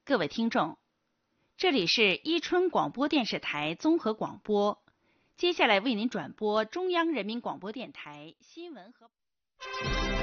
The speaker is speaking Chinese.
各位听众，这里是伊春广播电视台综合广播，接下来为您转播中央人民广播电台新闻和。